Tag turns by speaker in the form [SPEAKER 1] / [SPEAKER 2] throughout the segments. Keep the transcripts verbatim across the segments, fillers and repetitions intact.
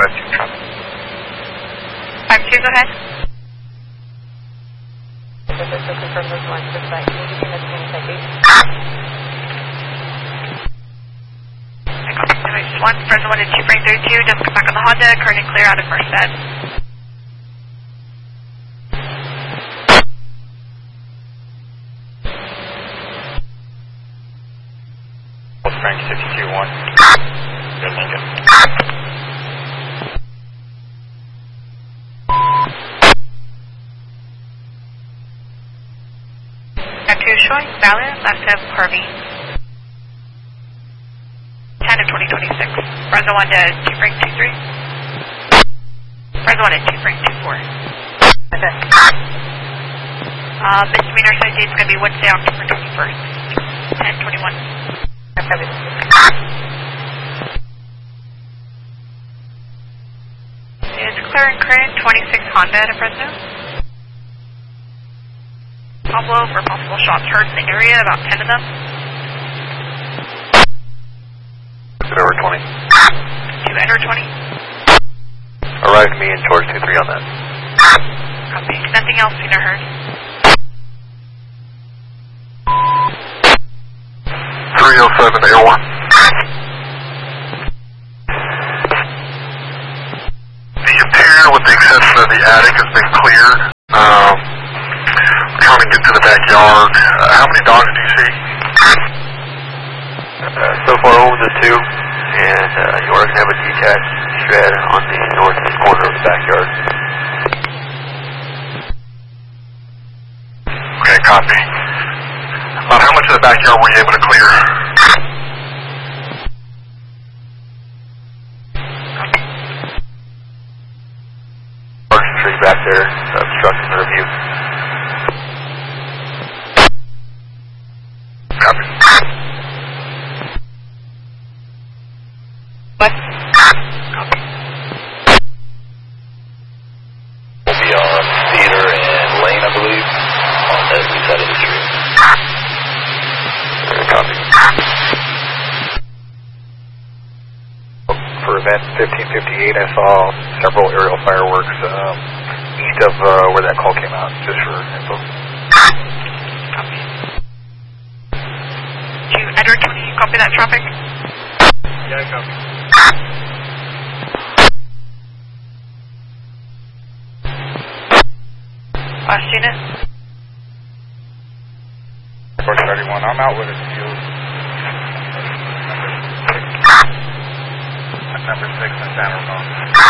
[SPEAKER 1] five two traffic.
[SPEAKER 2] five two, go ahead. One, Fresno one to two, frame thirty-two, just come back on the Honda, current and clear out of Merced.
[SPEAKER 1] Frank sixty-two one. Good Lincoln.
[SPEAKER 2] Now two showing, valid, left of Harvey. ten of twenty twenty-six. Fresno one to two Frank two three. Fresno one to two Frank two four. Okay. Uh, misdemeanor site date's going to be Wednesday, October twenty-first. ten twenty-one. Is clear and current twenty-six Honda to Fresno. Pablo for possible shots heard in the area, about ten of them.
[SPEAKER 1] Over twenty.
[SPEAKER 2] two Edward twenty.
[SPEAKER 1] Arrived me and George two three on that.
[SPEAKER 2] Copy. Nothing else seen or heard.
[SPEAKER 1] three oh seven Air one. The interior with the exception of the attic has been cleared. Um, we're trying to get to the backyard. Uh, how many dogs do you see? Uh, so far over the two, and uh, you are going to have a detached shed on the northeast corner of the backyard. Okay, copy. About how much of the backyard were you able to clear? Large tree back there, obstructing the review. Copy.
[SPEAKER 2] What?
[SPEAKER 1] Copy. We'll be on Theater and Lane, I believe, on the east side of the street. Copy. For event fifteen fifty-eight, I saw several aerial fireworks um, east of uh, where that call came out, just for info.
[SPEAKER 2] Copy. two Edward twenty, you copy that traffic?
[SPEAKER 1] Yeah, I copy.
[SPEAKER 2] Last unit?
[SPEAKER 1] First thirty-one, I'm out with a field. That's number six in San Ramon.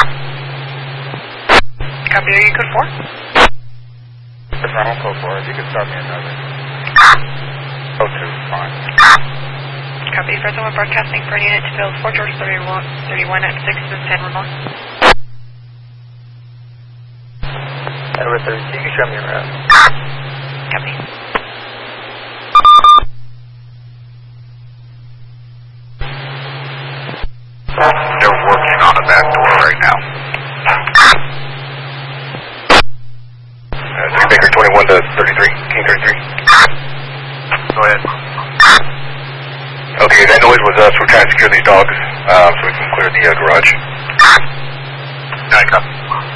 [SPEAKER 2] Copy, are you code four?
[SPEAKER 1] That's my home code four, if you could start me another. Code two, fine.
[SPEAKER 2] Copy, Fresno one broadcasting for an unit to field four George thirty-one, thirty-one at six in San Ramon.
[SPEAKER 1] Edward thirty, you can show me around.
[SPEAKER 2] Copy.
[SPEAKER 1] They're working on the back door right now. Uh, three Baker twenty-one to thirty-three, King thirty-three. Go ahead. Okay, that noise was us. We're trying to secure these dogs um, so we can clear the uh, garage. Alright, copy.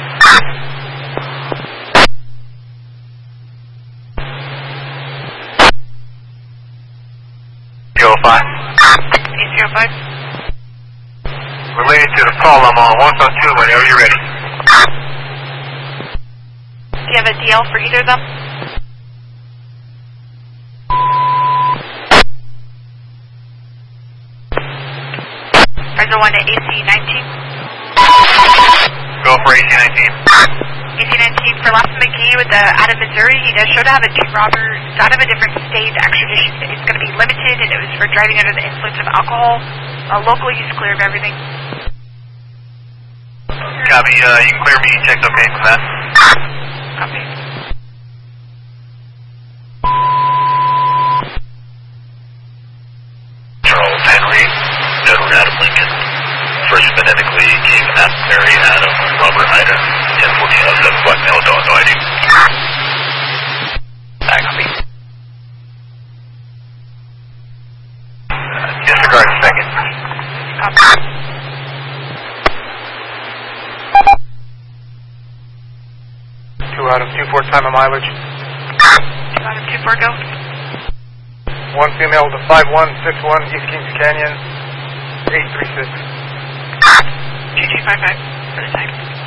[SPEAKER 1] zero five.
[SPEAKER 2] eight zero five.
[SPEAKER 1] Related to the call, I'm on one plus two whenever you're ready.
[SPEAKER 2] Do you have a D L for either of them? Fresno one to A C nineteen.
[SPEAKER 1] Go for A C nineteen.
[SPEAKER 2] A C nineteen for Lawson McGee with the out of Missouri. He does show to have a two robber. It's out of a different state. Extradition is going to be limited, and it was for driving under the influence of alcohol. Uh, local use clear of everything.
[SPEAKER 1] Copy, uh, you can clear me. Check's okay from that.
[SPEAKER 2] Copy.
[SPEAKER 1] Charles Henry, Edward Adam Lincoln. First phonetically gave Mary Adam Robert Hyder. ten fourteen oh seven, black male, dog, no I D. Copy. Uh, disregard second.
[SPEAKER 2] Copy.
[SPEAKER 3] two out of two four, time of mileage.
[SPEAKER 2] two out of two four, go.
[SPEAKER 3] One female to five one six one, East Kings Canyon, eight three six.
[SPEAKER 2] two two five five, for the time.